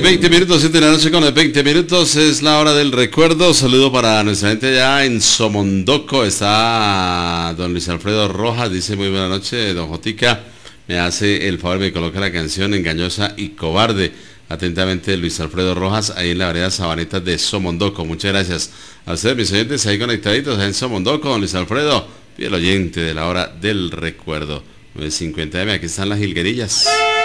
20 minutos, 7 de la noche con 20 minutos, es la hora del recuerdo. Saludo para nuestra gente allá en Somondoco. Está don Luis Alfredo Rojas, dice muy buena noche, don Jotica. Me hace el favor, me coloca la canción Engañosa y Cobarde. Atentamente Luis Alfredo Rojas, ahí en la vereda Sabanetas de Somondoco. Muchas gracias a ustedes, mis oyentes, ahí conectaditos en Somondoco. Don Luis Alfredo, fiel oyente de la hora del recuerdo. 9:50 AM, aquí están las jilguerillas.